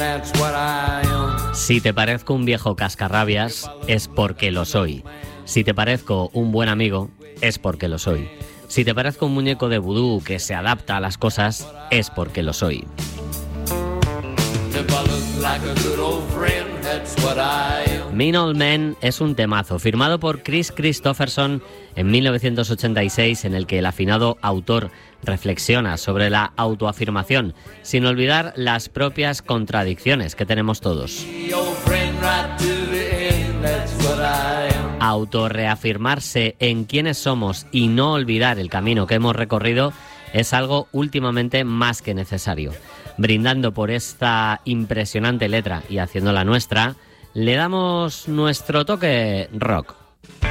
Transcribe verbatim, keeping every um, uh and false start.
Si te parezco un viejo cascarrabias, es porque lo soy. Si te parezco un buen amigo, es porque lo soy. Si te parezco un muñeco de vudú que se adapta a las cosas, es porque lo soy. Mean Old Man es un temazo firmado por Chris Christopherson en mil novecientos ochenta y seis, en el que el afinado autor reflexiona sobre la autoafirmación, sin olvidar las propias contradicciones que tenemos todos. Autorreafirmarse en quiénes somos y no olvidar el camino que hemos recorrido es algo últimamente más que necesario. Brindando por esta impresionante letra y haciéndola nuestra, le damos nuestro toque rock.